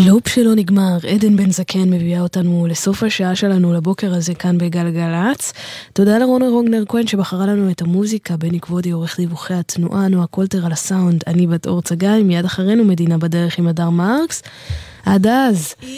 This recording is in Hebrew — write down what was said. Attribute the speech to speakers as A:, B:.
A: לופ שלא נגמר, עדן בן זקן מביאה אותנו לסוף השעה שלנו לבוקר הזה כאן בגלגלץ. תודה לרונה רוגנר כהן שבחרה לנו את המוזיקה, בני כבודי עורך דיווחי התנועה, נועה קולטר על הסאונד, אני בת אור צגי, מיד אחרינו מדינה בדרך עם הדר מרקס. עד אז